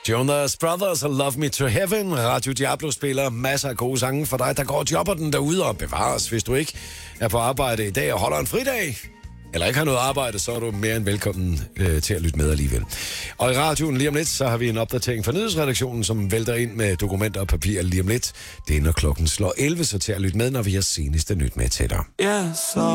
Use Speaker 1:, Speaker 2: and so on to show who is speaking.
Speaker 1: Jonas Brothers og Love Me to Heaven. Radio Diablo spiller masser af gode sange for dig, der går jobber den derude og bevares. Hvis du ikke er på arbejde i dag og holder en fridag, eller ikke har noget arbejde, så er du mere end velkommen til at lytte med alligevel. Og i radioen lige om lidt, så har vi en opdatering fra nyhedsredaktionen, som vælter ind med dokumenter og papir lige om lidt. Det er når klokken slår 11, så til at lytte med, når vi har seneste nyt med til dig.